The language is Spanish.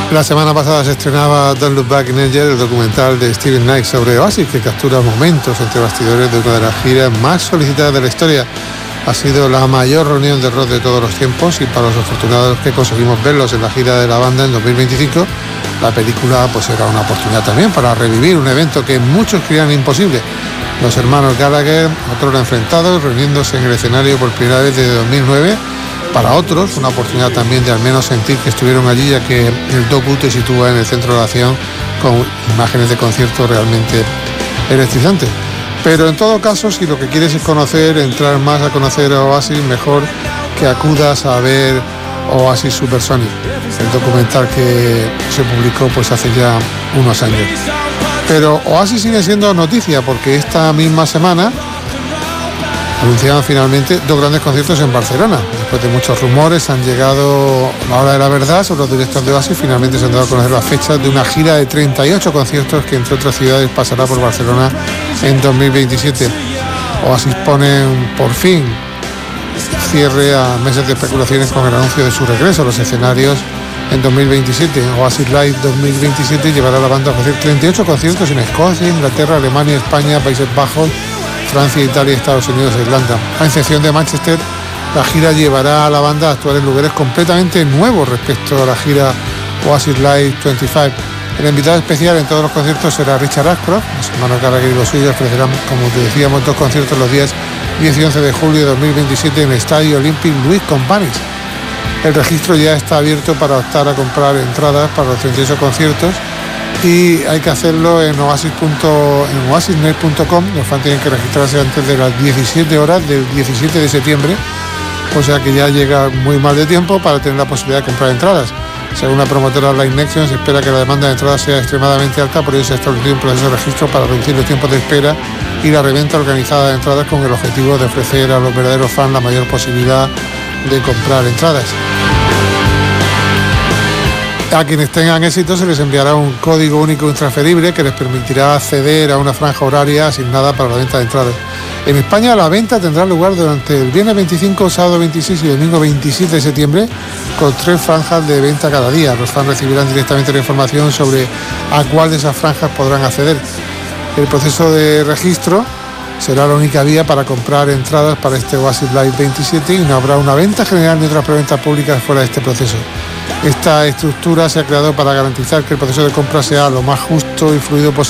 La semana pasada se estrenaba Don't Look Back in Anger, el documental de Steve Knight sobre Oasis, que captura momentos entre bastidores de una de las giras más solicitadas de la historia. Ha sido la mayor reunión de rock de todos los tiempos, y para los afortunados que conseguimos verlos en la gira de la banda en 2025, la película pues era una oportunidad también para revivir un evento que muchos creían imposible. Los hermanos Gallagher, otros enfrentados, reuniéndose en el escenario por primera vez desde 2009. Para otros, una oportunidad también de al menos sentir que estuvieron allí, ya que el docu te sitúa en el centro de la acción con imágenes de conciertos realmente electrizantes. Pero en todo caso, si lo que quieres es conocer, entrar más a conocer a Oasis, mejor que acudas a ver Oasis Supersonic, el documental que se publicó pues hace ya unos años. Pero Oasis sigue siendo noticia porque esta misma semana anunciaban finalmente 2 grandes conciertos en Barcelona. Después de muchos rumores han llegado la hora de la verdad sobre los directores de Oasis. Finalmente se han dado a conocer las fechas de una gira de 38 conciertos que entre otras ciudades pasará por Barcelona en 2027. Oasis ponen por fin cierre a meses de especulaciones con el anuncio de su regreso a los escenarios en 2027. Oasis Live 2027 llevará a la banda a ofrecer 38 conciertos en Escocia, Inglaterra, Alemania, España, Países Bajos, Francia, Italia, Estados Unidos e Irlanda. A excepción de Manchester, la gira llevará a la banda a actuar en lugares completamente nuevos respecto a la gira Oasis Live 25. El invitado especial en todos los conciertos será Richard Ashcroft. Los hermanos Gallagher y los suyos ofrecerán, como te decíamos, 2 conciertos los días 10 y 11 de julio de 2027 en el Estadio Olympic Louis Companys. El registro ya está abierto para optar a comprar entradas para los 38 conciertos, y hay que hacerlo en oasisnet.com. Los fans tienen que registrarse antes de las 17 horas del 17 de septiembre, o sea que ya llega muy mal de tiempo para tener la posibilidad de comprar entradas. Según la promotora Live Nation, se espera que la demanda de entradas sea extremadamente alta, por ello se ha establecido un proceso de registro para reducir los tiempos de espera y la reventa organizada de entradas, con el objetivo de ofrecer a los verdaderos fans la mayor posibilidad de comprar entradas. A quienes tengan éxito se les enviará un código único intransferible que les permitirá acceder a una franja horaria asignada para la venta de entradas. En España la venta tendrá lugar durante el viernes 25, sábado 26 y domingo 27 de septiembre, con 3 franjas de venta cada día. Los fans recibirán directamente la información sobre a cuál de esas franjas podrán acceder. El proceso de registro será la única vía para comprar entradas para este Oasis Live 27 y no habrá una venta general ni otras preventas públicas fuera de este proceso. Esta estructura se ha creado para garantizar que el proceso de compra sea lo más justo y fluido posible